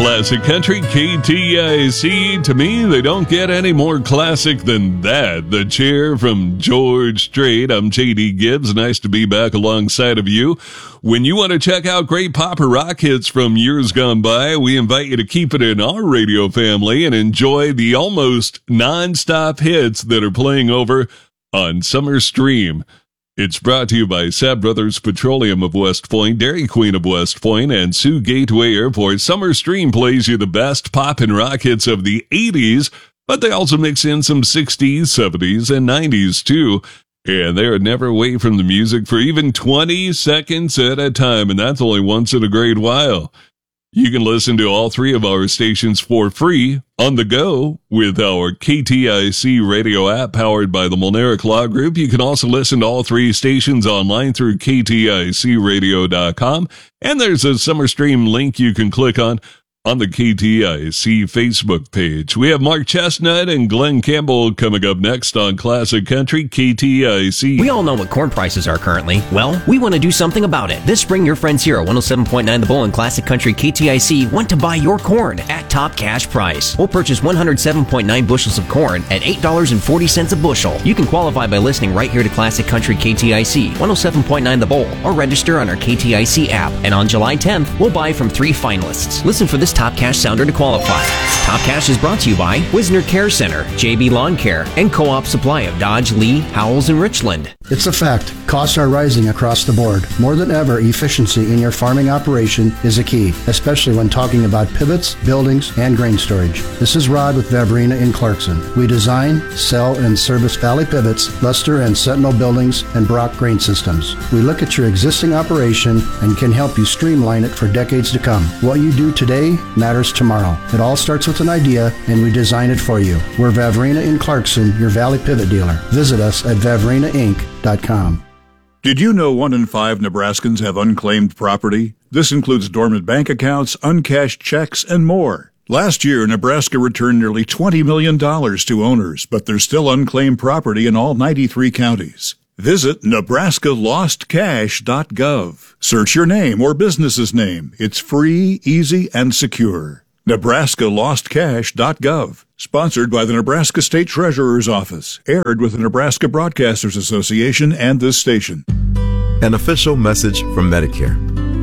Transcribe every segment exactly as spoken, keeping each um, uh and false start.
Classic Country, K T I C. To me, they don't get any more classic than that. The Chair from George Strait. I'm J D Gibbs. Nice to be back alongside of you. When you want to check out great pop or rock hits from years gone by, we invite you to keep it in our radio family and enjoy the almost non-stop hits that are playing over on Summer Stream. It's brought to you by Saab Brothers Petroleum of West Point, Dairy Queen of West Point, and Sioux Gateway Airport. Summer Stream plays you the best pop and rock hits of the eighties, but they also mix in some sixties, seventies, and nineties too. And they are never away from the music for even twenty seconds at a time, and that's only once in a great while. You can listen to all three of our stations for free on the go with our K T I C radio app powered by the Molnaric Law Group. You can also listen to all three stations online through K T I C radio dot com. And there's a Summer Stream link you can click on on the K T I C Facebook page. We have Mark Chestnut and Glenn Campbell coming up next on Classic Country K T I C. We all know what corn prices are currently. Well, we want to do something about it. This spring, your friends here at one oh seven point nine The Bull and Classic Country K T I C want to buy your corn at top cash price. We'll purchase one hundred seven point nine bushels of corn at eight dollars and forty cents a bushel. You can qualify by listening right here to Classic Country K T I C, one oh seven point nine The Bull, or register on our K T I C app. And on July tenth, we'll buy from three finalists. Listen for this Top Cash sounder to qualify. Top Cash is brought to you by Wisner Care Center, J B Lawn Care, and Co-op Supply of Dodge, Lee, Howells, and Richland. It's a fact. Costs are rising across the board. More than ever, efficiency in your farming operation is a key, especially when talking about pivots, buildings, and grain storage. This is Rod with Vavrina in Clarkson. We design, sell, and service Valley Pivots, Luster and Sentinel buildings, and Brock grain systems. We look at your existing operation and can help you streamline it for decades to come. What you do today matters tomorrow. It all starts with an idea, and we design it for you. We're Vavrina in Clarkson, your Valley Pivot dealer. Visit us at vavrina inc dot com. Did you know one in five Nebraskans have unclaimed property? This includes dormant bank accounts, uncashed checks, and more. Last year, Nebraska returned nearly twenty million dollars to owners, but there's still unclaimed property in all ninety-three counties. Visit nebraska lost cash dot gov. Search your name or business's name. It's free, easy, and secure. nebraska lost cash dot gov. Sponsored by the Nebraska State Treasurer's Office. Aired with the Nebraska Broadcasters Association and this station. An official message from Medicare.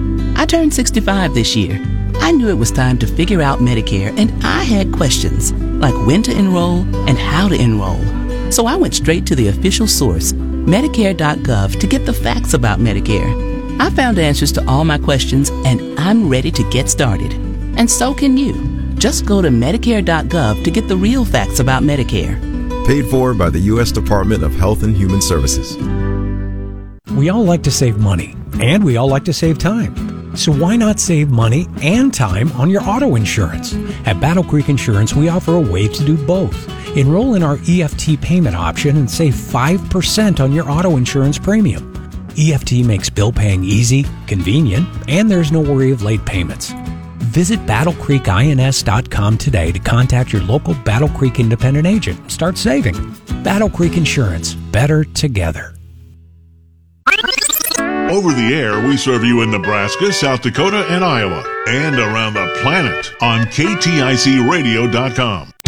I turned sixty-five this year. I knew it was time to figure out Medicare, and I had questions, like when to enroll and how to enroll. So I went straight to the official source, medicare dot gov, to get the facts about Medicare. I found answers to all my questions, and I'm ready to get started. And so can you. Just go to medicare dot gov to get the real facts about Medicare. Paid for by the U S Department of Health and Human Services. We all like to save money, and we all like to save time. So why not save money and time on your auto insurance? At Battle Creek Insurance, we offer a way to do both. Enroll in our E F T payment option and save five percent on your auto insurance premium. E F T makes bill paying easy, convenient, and there's no worry of late payments. Visit battle creek ins dot com today to contact your local Battle Creek independent agent and start saving. Battle Creek Insurance. Better together. Over the air, we serve you in Nebraska, South Dakota, and Iowa, and around the planet on K T I C radio dot com.